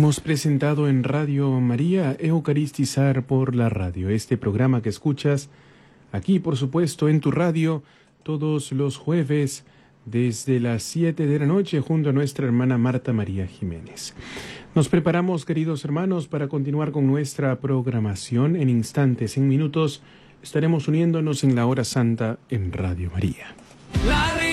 Hemos presentado en Radio María Eucaristizar por la radio, este programa que escuchas aquí, por supuesto, en tu radio, todos los jueves desde las 7 de la noche junto a nuestra hermana Marta María Jiménez. Nos preparamos, queridos hermanos, para continuar con nuestra programación. En instantes, en minutos, estaremos uniéndonos en la hora santa en Radio María.